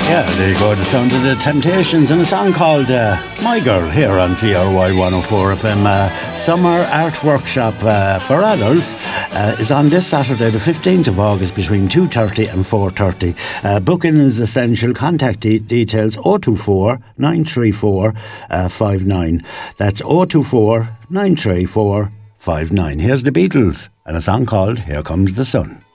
Yeah, there you go, the sound of the Temptations and a song called My Girl here on CRY 104 FM. Summer Art Workshop for adults is on this Saturday the 15th of August between 2:30 and 4:30. Booking is essential. Contact details 024 934 59. That's 024 934 59. Here's the Beatles and a song called Here Comes the Sun.